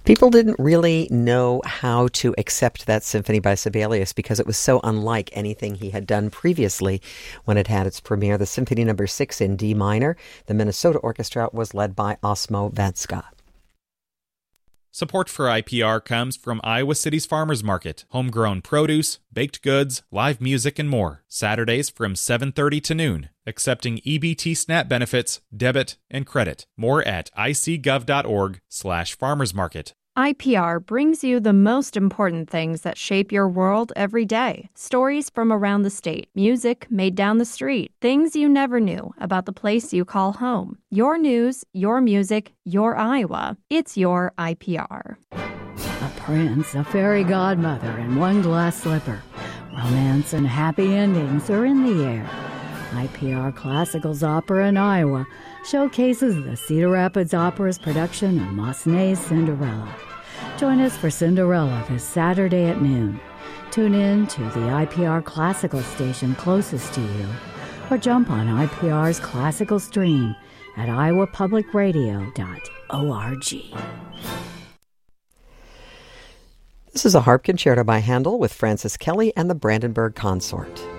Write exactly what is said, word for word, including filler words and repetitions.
People didn't really know how to accept that symphony by Sibelius because it was so unlike anything he had done previously when it had its premiere. The Symphony Number Six in D minor. The Minnesota Orchestra was led by Osmo Vatska. Support for I P R comes from Iowa City's Farmers Market. Homegrown produce, baked goods, live music, and more. Saturdays from seven thirty to noon. Accepting E B T SNAP benefits, debit, and credit. More at icgov.org slash farmers market. I P R brings you the most important things that shape your world every day. Stories from around the state, music made down the street, things you never knew about the place you call home. Your news, your music, your Iowa. It's your I P R. A prince, a fairy godmother, and one glass slipper. Romance and happy endings are in the air. I P R Classicals Opera in Iowa showcases the Cedar Rapids Opera's production of Massenet's Cinderella. Join us for Cinderella this Saturday at noon. Tune in to the I P R Classical station closest to you, or jump on I P R's Classical stream at iowa public radio dot org. This is a harp concerto by Handel with Francis Kelly and the Brandenburg Consort.